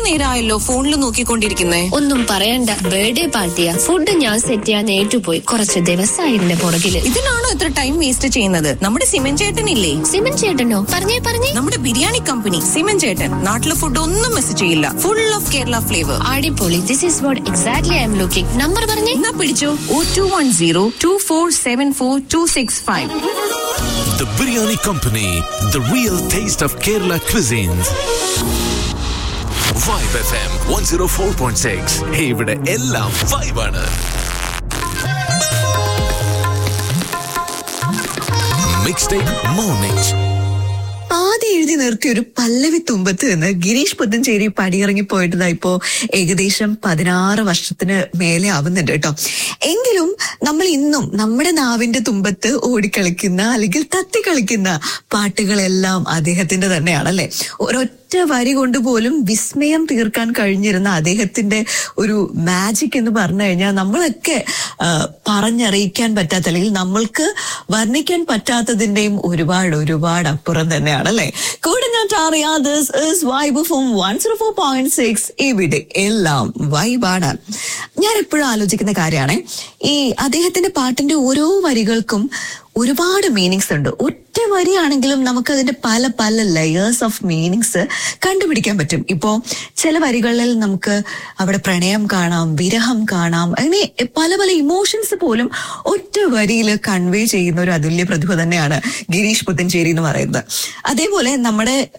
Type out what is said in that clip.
നേരമായല്ലോ ഫോണിൽ നോക്കിക്കൊണ്ടിരിക്കുന്നേ. ഒന്നും പറയണ്ട, ബർത്ത്ഡേ പാർട്ടിയാ. ഫുഡ് ഞാൻ സെറ്റ് ചെയ്യാൻ ഏറ്റുപോയി. കുറച്ച് ദിവസമായി ഇതിന്റെ പുറകില്. ഇതിനാണോ ഇത്ര ടൈം വേസ്റ്റ് ചെയ്യുന്നത്? നമ്മുടെ സിമൻ ചേട്ടനില്ലേ? സിമൻ ചേട്ടനോ? പറഞ്ഞേ. നമ്മുടെ ബിരിയാണി കമ്പനി സിമൻ ചേട്ടൻ. നാട്ടിലെ ഫുഡ് ഒന്നും മിസ് ചെയ്യില്ല. Full of Kerala flavour. അടിപൊളി. This is what exactly I am looking. Number പറഞ്ഞേ. എന്നാ പിടിച്ചോ. 021024742665. The Biryani Company, the real taste of Kerala cuisines. Vibe FM 104.6. ഇവിടെ എല്ലാം vibe ആണ്. Mixtape Mornings. ആദ്യം എഴുതി നിർത്തിയ ഒരു പല്ലവി തുമ്പത്ത് നിന്ന് ഗിരീഷ് പുത്തഞ്ചേരി പടിയിറങ്ങി പോയിട്ടതാ ഇപ്പോ ഏകദേശം 16 വർഷത്തിന് മേലെ ആവുന്നുണ്ട് കേട്ടോ. എങ്കിലും നമ്മൾ ഇന്നും നമ്മുടെ നാവിന്റെ തുമ്പത്ത് ഓടിക്കളിക്കുന്ന അല്ലെങ്കിൽ തത്തി കളിക്കുന്ന പാട്ടുകളെല്ലാം അദ്ദേഹത്തിന്റെ തന്നെയാണല്ലേ. ഒരൊറ്റ വരി കൊണ്ട് പോലും വിസ്മയം തീർക്കാൻ കഴിഞ്ഞിരുന്ന അദ്ദേഹത്തിന്റെ ഒരു മാജിക് എന്ന് പറഞ്ഞു കഴിഞ്ഞാൽ നമ്മളൊക്കെ പറഞ്ഞറിയിക്കാൻ പറ്റാത്ത അല്ലെങ്കിൽ നമ്മൾക്ക് വർണ്ണിക്കാൻ പറ്റാത്തതിന്റെയും ഒരുപാട് അപ്പുറം തന്നെയാണല്ലേ. കൂടെ ഞാൻ ടാറിയ ദിസ് ഈസ് വൈബ് ഫ്രം 104.6. ഇവിടെ എല്ലാം വൈബാണ്. ഞാൻ എപ്പോഴും ആലോചിക്കുന്ന കാര്യമാണ് ഈ അദ്ദേഹത്തിന്റെ പാട്ടിന്റെ ഓരോ വരികൾക്കും ഒരുപാട് മീനിങ്സ് ഉണ്ട്. ഒറ്റ വരിയാണെങ്കിലും നമുക്ക് അതിന്റെ പല പല ലെയേഴ്സ് ഓഫ് മീനിങ്സ് കണ്ടുപിടിക്കാൻ പറ്റും. ഇപ്പോ ചില വരികളിൽ നമുക്ക് അവിടെ പ്രണയം കാണാം, വിരഹം കാണാം, അങ്ങനെ പല പല ഇമോഷൻസ് പോലും ഒറ്റ വരിയിൽ കൺവേ ചെയ്യുന്ന ഒരു അതുല്യ പ്രതിഭ തന്നെയാണ് ഗിരീഷ് പുത്തഞ്ചേരി എന്ന് പറയുന്നത്. അതേപോലെ നമ്മുടെ